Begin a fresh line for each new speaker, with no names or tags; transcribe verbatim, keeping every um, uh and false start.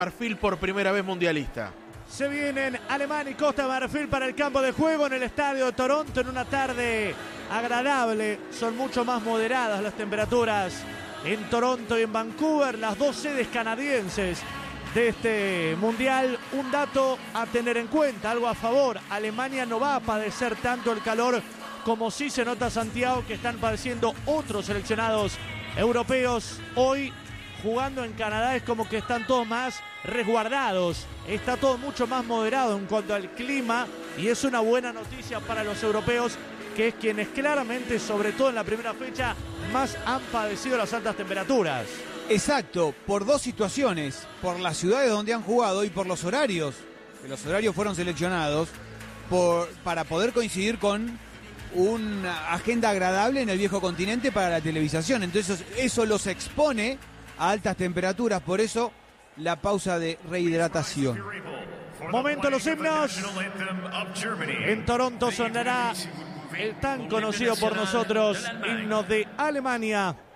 Marfil por primera vez mundialista.
Se vienen Alemania y Costa de Marfil para el campo de juego en el estadio de Toronto en una tarde agradable. Son mucho más moderadas las temperaturas en Toronto y en Vancouver, las dos sedes canadienses de este mundial. Un dato a tener en cuenta, algo a favor: Alemania no va a padecer tanto el calor como sí se nota, Santiago, que están padeciendo otros seleccionados europeos. Hoy, jugando en Canadá, es como que están todos más resguardados, está todo mucho más moderado en cuanto al clima, y es una buena noticia para los europeos, que es quienes claramente, sobre todo en la primera fecha, más han padecido las altas temperaturas.
Exacto, por dos situaciones: por las ciudades donde han jugado y por los horarios, que los horarios fueron seleccionados por, para poder coincidir con una agenda agradable en el viejo continente para la televisación. Entonces eso los expone a altas temperaturas, por eso la pausa de rehidratación.
Momento los himnos. En Toronto sonará el tan conocido por nosotros himno de Alemania.